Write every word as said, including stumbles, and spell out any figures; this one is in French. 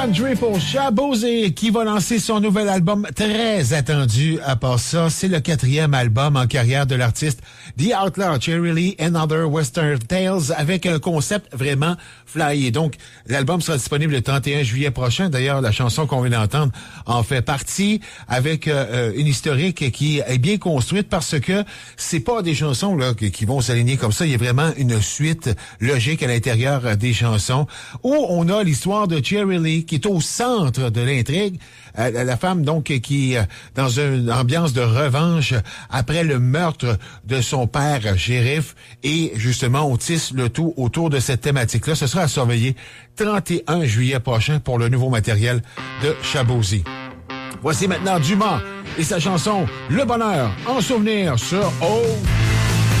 André pour Chabosé qui va lancer son nouvel album très attendu. À part ça, c'est le quatrième album en carrière de l'artiste The Outlaw, Cherry Lee and Other Western Tales, avec un concept vraiment flyé. Donc, l'album sera disponible le trente et un juillet prochain. D'ailleurs, la chanson qu'on vient d'entendre en fait partie, avec euh, une historique qui est bien construite parce que c'est pas des chansons là qui vont s'aligner comme ça. Il y a vraiment une suite logique à l'intérieur des chansons où on a l'histoire de Cherry Lee qui est au centre de l'intrigue. Euh, la femme, donc, qui est dans une ambiance de revanche après le meurtre de son père, shérif. Et, justement, on tisse le tout autour de cette thématique-là. Ce sera à surveiller trente et un juillet prochain pour le nouveau matériel de Chabosé. Voici maintenant Dumas et sa chanson « Le bonheur en souvenir » sur O.